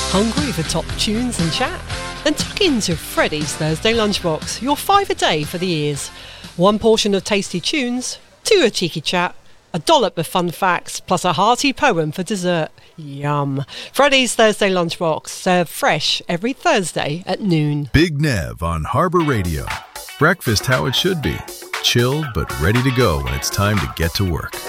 Hungry for top tunes and chat? Then tuck into Freddy's Thursday Lunchbox, your 5 a day for the ears. 1 portion of tasty tunes, 2 of cheeky chat, a dollop of fun facts, plus a hearty poem for dessert. Yum. Freddy's Thursday Lunchbox, served fresh every Thursday at noon. Big Nev on Harbor Radio. Breakfast how it should be. Chilled but ready to go when it's time to get to work.